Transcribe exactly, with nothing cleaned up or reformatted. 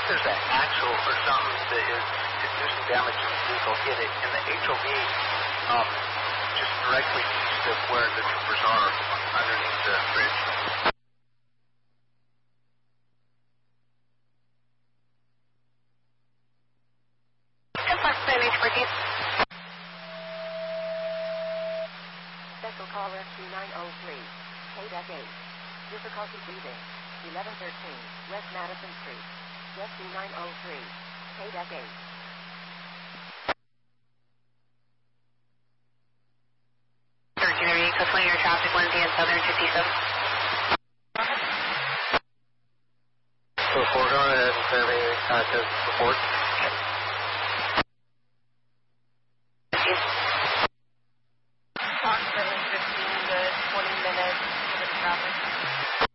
there's an axle or something that is, is doing some damage to the vehicle, hit it. And the H O V, um, just directly east of where the troopers are underneath the bridge. Special call Rescue nine oh three, K D E C eight. Difficulty breathing, eleven thirteen, West Madison Street. Rescue nine oh three, K D E C eight. thirteen twenty air traffic, Wednesday and Southern fifty-seven. So four, go ahead and send me access report. Approximately fifteen to twenty minutes in traffic.